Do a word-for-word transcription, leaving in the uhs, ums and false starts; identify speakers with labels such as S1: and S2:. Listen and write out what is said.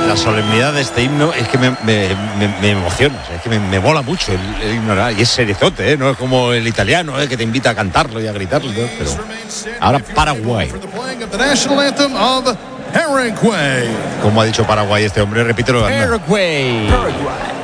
S1: la solemnidad de este himno es que me, me, me, me emociona, o sea, es que me, me mola mucho el, el himno, ¿verdad? Y es seriozote, ¿eh? No es como el italiano, ¿eh? Que te invita a cantarlo y a gritarlo, ¿no? Pero ahora Paraguay. Como ha dicho Paraguay este hombre, repítelo.
S2: Paraguay. Paraguay.